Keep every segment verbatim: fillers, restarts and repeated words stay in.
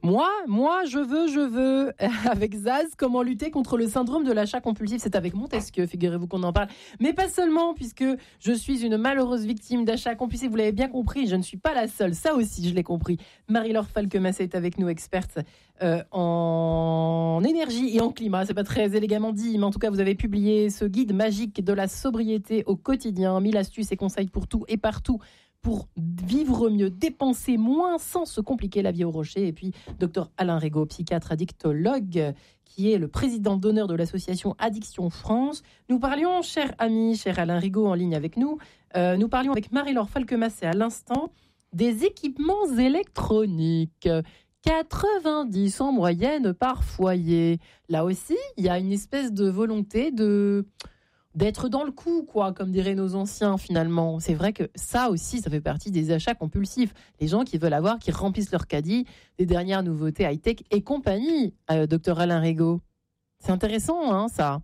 Moi, moi, je veux, je veux. Avec Zaz, comment lutter contre le syndrome de l'achat compulsif. C'est avec Montesquieu, figurez-vous qu'on en parle. Mais pas seulement, puisque je suis une malheureuse victime d'achat compulsif. Vous l'avez bien compris, je ne suis pas la seule. Ça aussi, je l'ai compris. Marie-Laure Falquemassé est avec nous, experte euh, en énergie et en climat. C'est pas très élégamment dit, mais en tout cas, vous avez publié ce guide magique de la sobriété au quotidien. mille astuces et conseils pour tout et partout, pour vivre mieux, dépenser moins sans se compliquer la vie au rocher. Et puis, docteur Alain Rigaud, psychiatre addictologue, qui est le président d'honneur de l'association Addiction France. Nous parlions, cher ami, cher Alain Rigaud, en ligne avec nous, euh, nous parlions avec Marie-Laure Falquemassé à l'instant des équipements électroniques. quatre-vingt-dix en moyenne par foyer. Là aussi, il y a une espèce de volonté de... d'être dans le coup, quoi, comme diraient nos anciens, finalement. C'est vrai que ça aussi, ça fait partie des achats compulsifs. Les gens qui veulent avoir, qui remplissent leur caddie, des dernières nouveautés high-tech et compagnie, euh, docteur Alain Rigaud. C'est intéressant, hein, ça.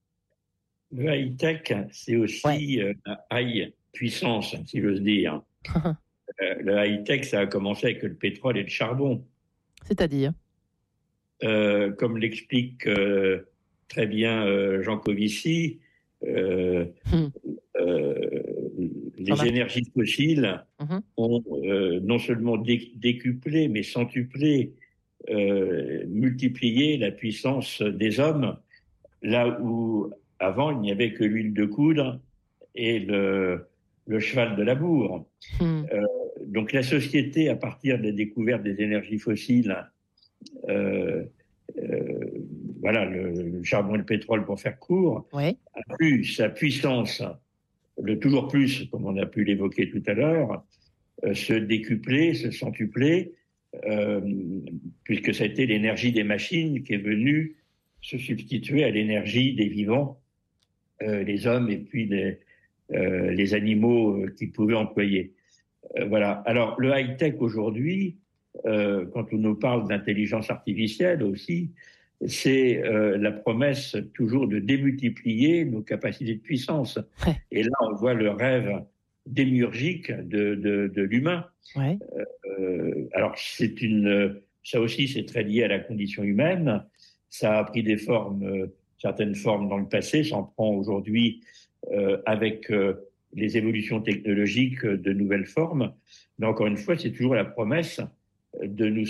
Le high-tech, c'est aussi ouais. euh, la high puissance, si j'ose dire. euh, le high-tech, ça a commencé avec le pétrole et le charbon. C'est-à-dire euh, Comme l'explique euh, très bien euh, Jean Covici, Euh, hum. euh, les Marc. énergies fossiles hum. ont euh, non seulement dé- décuplé, mais centuplé, euh, multiplié la puissance des hommes, là où avant il n'y avait que l'huile de coudre et le, le cheval de labour. Hum. Euh, donc la société, à partir de la découverte des énergies fossiles, euh, euh, voilà, le, le charbon et le pétrole pour faire court, ouais. a plus sa puissance, le toujours plus, comme on a pu l'évoquer tout à l'heure, euh, se décupler, se centupler, euh, puisque ça a été l'énergie des machines qui est venue se substituer à l'énergie des vivants, euh, les hommes et puis les, euh, les animaux euh, qu'ils pouvaient employer. Euh, voilà. Alors, le high-tech aujourd'hui, euh, quand on nous parle d'intelligence artificielle aussi, c'est euh, la promesse toujours de démultiplier nos capacités de puissance. Ouais. Et là, on voit le rêve démiurgique de, de, de l'humain. Ouais. Euh, alors, c'est une, ça aussi, c'est très lié à la condition humaine. Ça a pris des formes, euh, certaines formes dans le passé, ça en prend aujourd'hui euh, avec euh, les évolutions technologiques de nouvelles formes. Mais encore une fois, c'est toujours la promesse de nous